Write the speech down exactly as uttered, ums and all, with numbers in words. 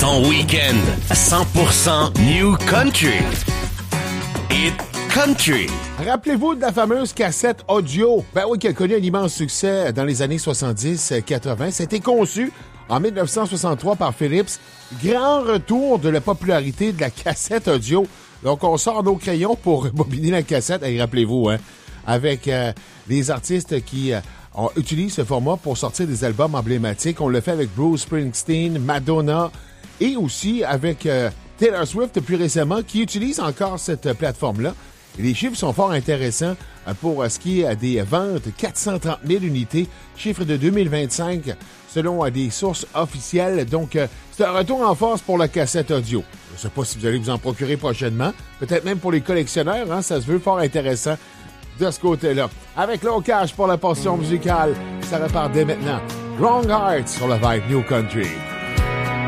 Ton week-end cent pour cent New Country. Hit Country. Rappelez-vous de la fameuse cassette audio. Ben oui, qui a connu un immense succès dans les années soixante-dix quatre-vingt. C'était conçu en dix-neuf cent soixante-trois par Philips. Grand retour de la popularité de la cassette audio. Donc, on sort nos crayons pour bobiner la cassette. Et rappelez-vous, hein, avec euh, des artistes qui euh, on utilise ce format pour sortir des albums emblématiques. On le fait avec Bruce Springsteen, Madonna et aussi avec euh, Taylor Swift plus récemment qui utilise encore cette euh, plateforme-là. Et les chiffres sont fort intéressants euh, pour euh, ce qui est euh, des ventes, quatre cent trente mille unités, chiffre de deux mille vingt-cinq selon euh, des sources officielles. Donc, euh, c'est un retour en force pour la cassette audio. Je ne sais pas si vous allez vous en procurer prochainement, peut-être même pour les collectionneurs, hein, ça se veut fort intéressant de ce côté-là. Avec Low Cash pour la portion musicale, ça repart dès maintenant. Wrong Hearts sur la Vibe New Country.